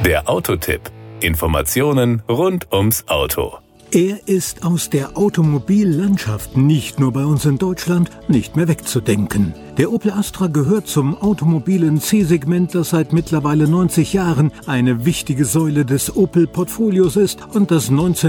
Der Autotipp. Informationen rund ums Auto. Er ist aus der Automobillandschaft nicht nur bei uns in Deutschland nicht mehr wegzudenken. Der Opel Astra gehört zum automobilen C-Segment, das seit mittlerweile 90 Jahren eine wichtige Säule des Opel-Portfolios ist und das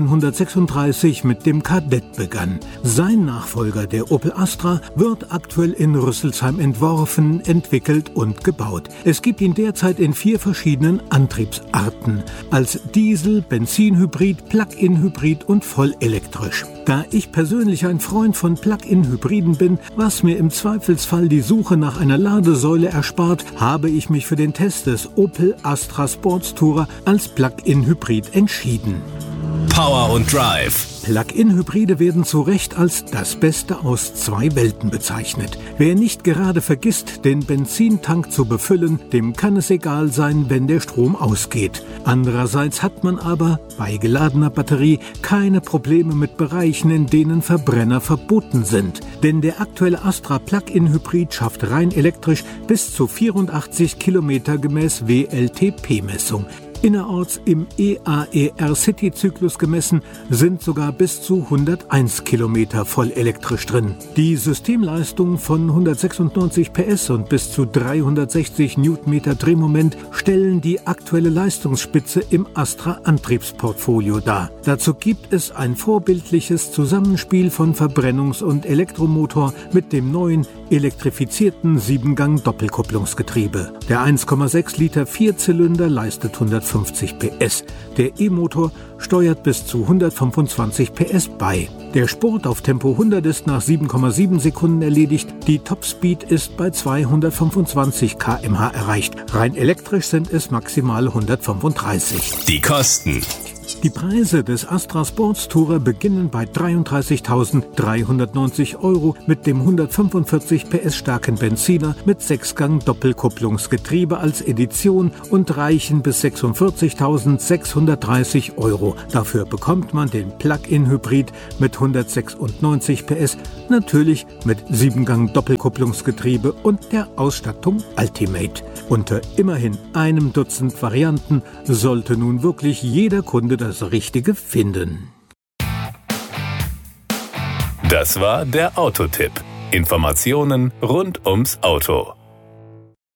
1936 mit dem Kadett begann. Sein Nachfolger, der Opel Astra, wird aktuell in Rüsselsheim entworfen, entwickelt und gebaut. Es gibt ihn derzeit in 4 verschiedenen Antriebsarten: als Diesel, Benzinhybrid, Plug-in-Hybrid und vollelektrisch. Da ich persönlich ein Freund von Plug-in-Hybriden bin, was mir im Zweifelsfall die Suche nach einer Ladesäule erspart, habe ich mich für den Test des Opel Astra Sportstourer als Plug-in-Hybrid entschieden. Power und Drive. Plug-in-Hybride werden zu Recht als das Beste aus 2 Welten bezeichnet. Wer nicht gerade vergisst, den Benzintank zu befüllen, dem kann es egal sein, wenn der Strom ausgeht. Andererseits hat man aber bei geladener Batterie keine Probleme mit Bereichen, in denen Verbrenner verboten sind. Denn der aktuelle Astra Plug-in-Hybrid schafft rein elektrisch bis zu 84 Kilometer gemäß WLTP-Messung. Innerorts im EAER-City-Zyklus gemessen sind sogar bis zu 101 Kilometer voll elektrisch drin. Die Systemleistung von 196 PS und bis zu 360 Newtonmeter Drehmoment stellen die aktuelle Leistungsspitze im Astra-Antriebsportfolio dar. Dazu gibt es ein vorbildliches Zusammenspiel von Verbrennungs- und Elektromotor mit dem neuen elektrifizierten 7-Gang-Doppelkupplungsgetriebe. Der 1,6 Liter Vierzylinder leistet 150 PS. Der E-Motor steuert bis zu 125 PS bei. Der Spurt auf Tempo 100 ist nach 7,7 Sekunden erledigt. Die Topspeed ist bei 225 km/h erreicht. Rein elektrisch sind es maximal 135. Die Kosten. Die Preise des Astra Sportstourer beginnen bei 33.390 € mit dem 145 PS starken Benziner mit 6-Gang-Doppelkupplungsgetriebe als Edition und reichen bis 46.630 €. Dafür bekommt man den Plug-in-Hybrid mit 196 PS, natürlich mit 7-Gang-Doppelkupplungsgetriebe und der Ausstattung Ultimate. Unter immerhin einem Dutzend Varianten sollte nun wirklich jeder Kunde das Richtige finden. Das war der Autotipp. Informationen rund ums Auto.